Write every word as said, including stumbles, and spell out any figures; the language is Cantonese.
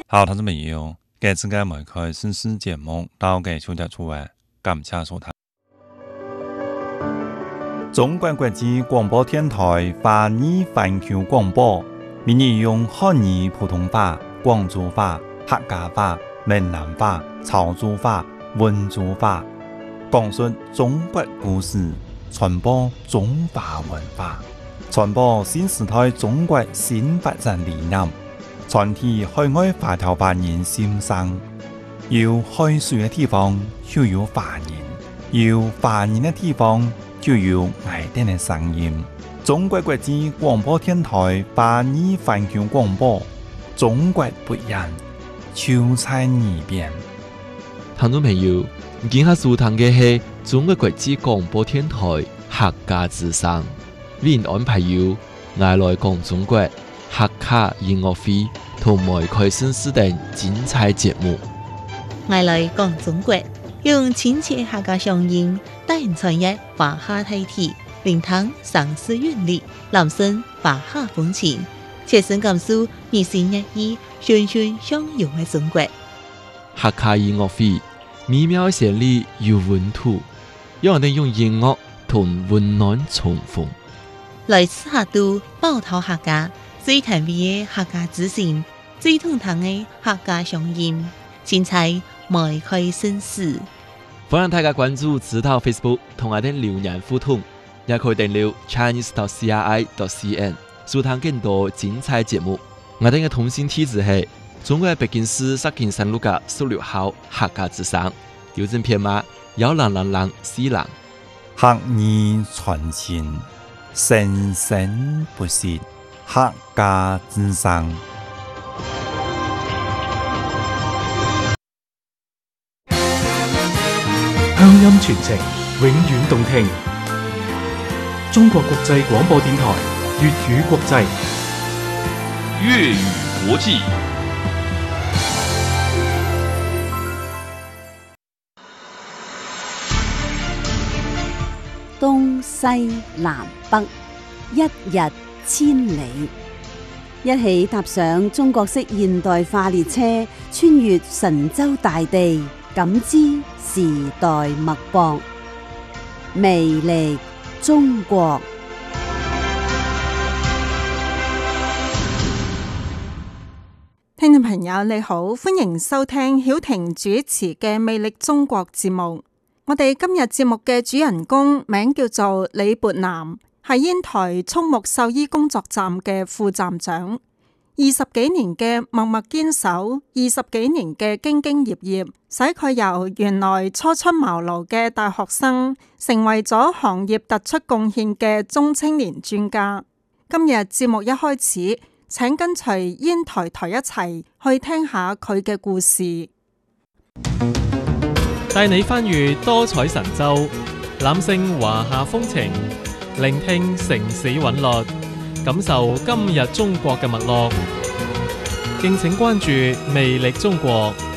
好，聽眾朋友，這次嘅梅開新詩節目到嘅小日出位，感謝收睇。中國國際廣播電台華語環球廣播，每日用漢語普通話、廣州話、客家話、閩南話、潮州話、溫州話，講述中國故事，傳播中華文化，傳播新時代中國新發展理念。傳遞海外華僑華人心聲，有海水嘅地方就有華人，有華人嘅地方就有愛哋嘅聲音。中國國際廣播電台華語環球廣播，中國不一樣，就在耳邊。 聽眾朋友，今下收聽嘅係中國國際廣播電台客家之聲，為您安排有愛來講中國客家音樂會同梅開新詩等精彩節目。 愛來講中國，用親切客家鄉音帶人傳譯華夏大體，聆聽城市韻律，攬聲華夏風情，切身感受日新月異、循循相融嘅中國。 客家音樂會美妙旋律有溫度，讓我哋用音樂同溫暖重逢。 來自客都寶島客家最甜美嘅客家之聲，最通透嘅客家鄉音，精彩梅開新詩。 歡迎大家關注指導 Facebook 同我哋留言互動，也可以訂閱 Chinese dot C R I dot C N 收聽更多精彩節目。我哋嘅通信地址係中國北京市石景山路嘅十六號客家之聲，郵政編碼幺零零零四零。 客語傳情，生生不息，客家之聲。 鄉音傳情，永遠動聽。中國國際廣播電台粵語國際， 粵語國際。 東西南北，一日千里。一起踏上中國式現代化列車，穿越神州大地，感知時代脈搏，魅力中國。 聽眾朋友你好，歡迎收聽曉婷主持嘅《魅力中國》節目。我哋今日節目嘅主人公名叫做李勃南，係煙台畜牧獸醫工作站嘅副站長。二十幾年嘅默默堅守，二十幾年嘅兢兢業業，使佢由原來初出茅廬嘅大學生，成為咗行業突出貢獻嘅中青年專家。今日節目一開始，請跟隨煙台台一齊去聽下佢嘅故事。 帶你翻閱多彩神州，攬勝華夏風情，聆聽城市韻律，感受今日中國嘅脈絡。敬請關注魅力中國。